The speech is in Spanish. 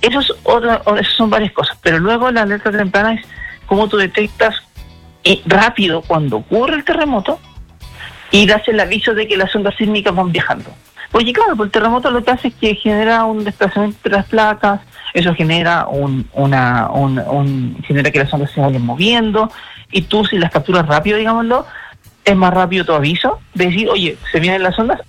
Esas son varias cosas, pero luego la alerta temprana es cómo tú detectas rápido cuando ocurre el terremoto y das el aviso de que las ondas sísmicas van viajando. Porque claro, el terremoto lo que hace es que genera un desplazamiento de las placas, eso genera genera que las ondas se vayan moviendo, y tú si las capturas rápido, digámoslo, es más rápido tu aviso de decir, oye, se vienen las ondas,